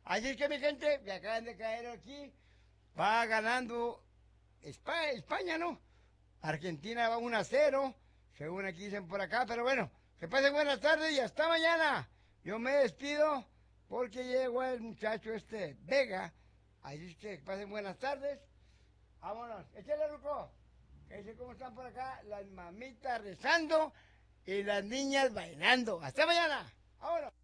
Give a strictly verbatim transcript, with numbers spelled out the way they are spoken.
Así es que mi gente, me acaban de caer aquí, va ganando España, España, ¿no? Argentina va uno a cero, según aquí dicen por acá, pero bueno, que pasen buenas tardes y hasta mañana. Yo me despido porque llegó el muchacho este Vega, así es que pasen buenas tardes. Vámonos, échale, Ruco. Que dice cómo están por acá las mamitas rezando y las niñas bailando. Hasta mañana. Vámonos.